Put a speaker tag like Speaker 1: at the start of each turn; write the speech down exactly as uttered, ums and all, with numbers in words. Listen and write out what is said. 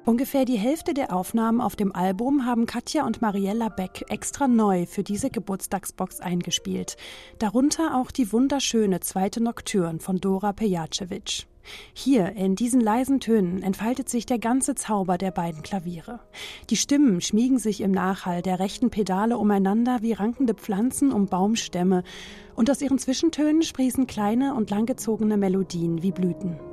Speaker 1: Ungefähr die Hälfte der Aufnahmen auf dem Album haben Katja und Mariella Beck extra neu für diese Geburtstagsbox eingespielt. Darunter auch die wunderschöne zweite Nocturne von Dora Pejacevic. Hier, in diesen leisen Tönen, entfaltet sich der ganze Zauber der beiden Klaviere. Die Stimmen schmiegen sich im Nachhall der rechten Pedale umeinander wie rankende Pflanzen um Baumstämme und aus ihren Zwischentönen sprießen kleine und langgezogene Melodien wie Blüten.